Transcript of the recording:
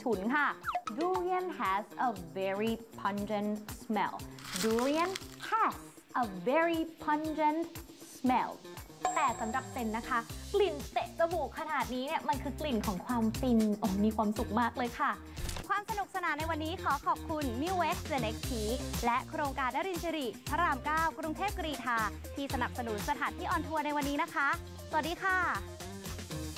ฉุนค่ะ Durian has a very pungent smell Durian has a very pungent smell แต่สำหรับเซนนะคะกลิ่นเตะจมูกขนาดนี้เนี่ยมันคือกลิ่นของความฟินมีความสุขมากเลยค่ะความสนุกสนานในวันนี้ขอขอบคุณ New X The Next Peak และโครงการนรินทร์สิริพระราม 9 กรุงเทพกรีฑาที่สนับสนุนสถานที่ออนทัวร์ในวันนี้นะคะสวัสดีค่ะ